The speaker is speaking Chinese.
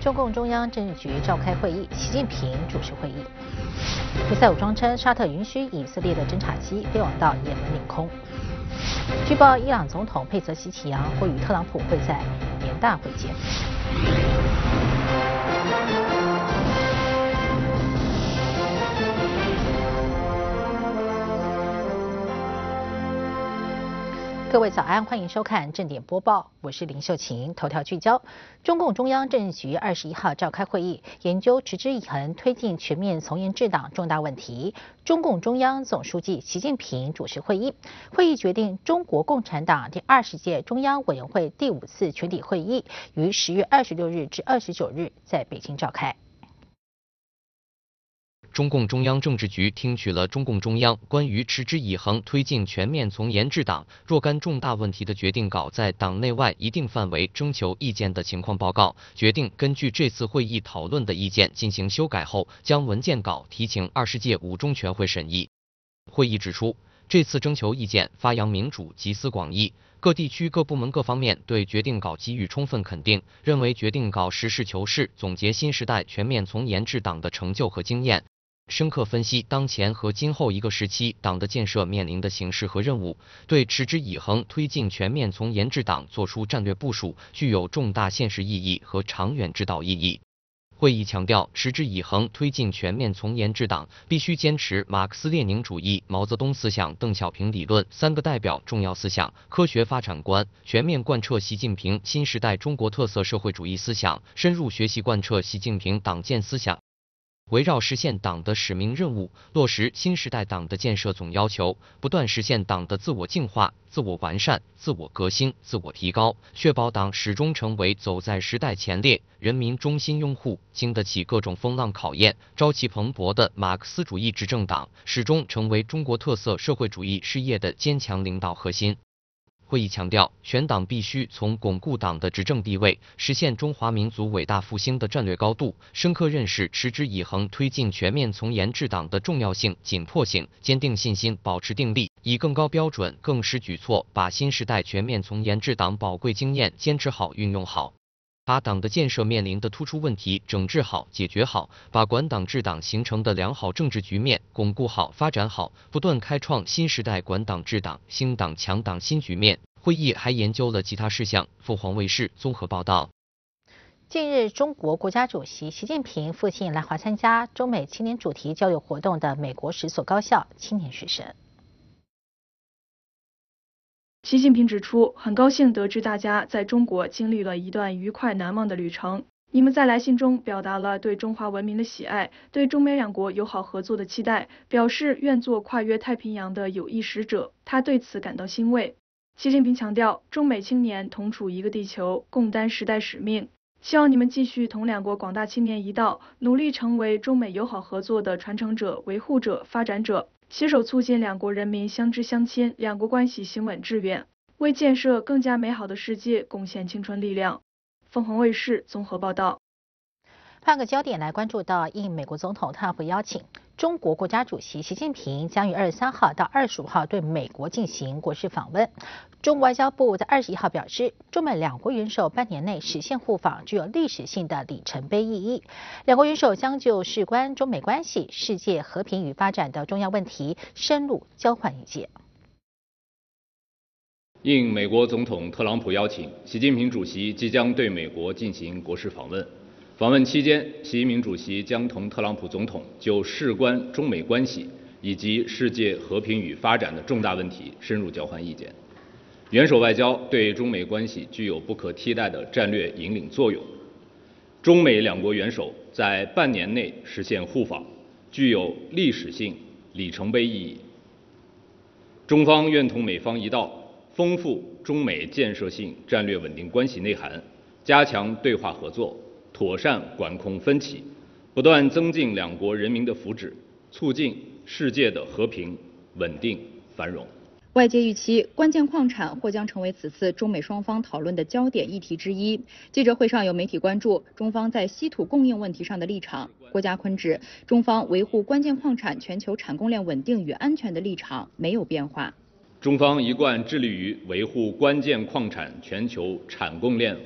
中共中央政治局召开会议，习近平主持会议。胡塞武装称，沙特允许以色列的侦察机飞往到也门领空。据报，伊朗总统佩泽西奇扬或与特朗普会在联大会见。各位早安，欢迎收看正点播报，我是林秀琴。头条聚焦：中共中央政治局21号召开会议，研究持之以恒推进全面从严治党重大问题。中共中央总书记习近平主持会议，会议决定中国共产党第20届中央委员会第5次全体会议于10月26日至29日在北京召开。 中共中央政治局听取了中共中央关于持之以恒推进全面从严治党若干重大问题的决定稿在党内外一定范围征求意见的情况报告，决定根据这次会议讨论的意见进行修改后，将文件稿提请20届5中全会审议。会议指出，这次征求意见发扬民主，集思广益，各地区各部门各方面对决定稿给予充分肯定，认为决定稿实事求是，总结新时代全面从严治党的成就和经验，深刻分析当前和今后一个时期党的建设面临的形势和任务，对持之以恒推进全面从严治党作出战略部署，具有重大现实意义和长远指导意义。会议强调，持之以恒推进全面从严治党，必须坚持马克思列宁主义、毛泽东思想、邓小平理论3个代表重要思想，科学发展观，全面贯彻习近平新时代中国特色社会主义思想，深入学习贯彻习近平党建思想。围绕实现党的使命任务，落实新时代党的建设总要求，不断实现党的自我净化、自我完善、自我革新、自我提高，确保党始终成为走在时代前列、人民中心拥护、经得起各种风浪考验、朝气蓬勃的马克思主义执政党，始终成为中国特色社会主义事业的坚强领导核心。会议强调，全党必须从巩固党的执政地位，实现中华民族伟大复兴的战略高度，深刻认识持之以恒推进全面从严治党的重要性、紧迫性，坚定信心，保持定力，以更高标准、更实举措，把新时代全面从严治党宝贵经验坚持好、运用好。把党的建设面临的突出问题整治好、解决好，把管党治党形成的良好政治局面巩固好、发展好，不断开创新时代管党治党、兴党强党新局面。会议还研究了其他事项。凤凰卫视综合报道。 近日，中国国家主席习近平赴庆来华参加中美青年主题交流活动的美国10所高校青年学生。 习近平指出，很高兴得知大家在中国经历了一段愉快难忘的旅程。你们在来信中表达了对中华文明的喜爱，对中美两国友好合作的期待，表示愿做跨越太平洋的有益使者。他对此感到欣慰。习近平强调，中美青年同处一个地球，共担时代使命。希望你们继续同两国广大青年一道，努力成为中美友好合作的传承者、维护者、发展者。携手促进两国人民相知相亲，两国关系行稳致远，为建设更加美好的世界贡献青春力量。凤凰卫视综合报道。 换个焦点来关注到，应美国总统特朗普邀请，中国国家主席习近平将于23号到25号对美国进行国事访问。中国外交部在21号表示，中美两国元首半年内实现互访，具有历史性的里程碑意义。两国元首将就事关中美关系、世界和平与发展的重要问题深入交换意见。 应美国总统特朗普邀请，习近平主席即将对美国进行国事访问。访问期间，习近平主席将同特朗普总统就事关中美关系以及世界和平与发展的重大问题深入交换意见。元首外交对中美关系具有不可替代的战略引领作用。中美两国元首在半年内实现互访，具有历史性里程碑意义。中方愿同美方一道，丰富中美建设性战略稳定关系内涵，加强对话合作，妥善管控分歧，不断增进两国人民的福祉，促进世界的和平、稳定、繁荣。 外界预期，关键矿产或将成为此次中美双方讨论的焦点议题之一。记者会上有媒体关注中方在稀土供应问题上的立场。郭家坤指，中方维护关键矿产全球产供链稳定与安全的立场没有变化。 中方一贯致力于维护关键矿产全球产供链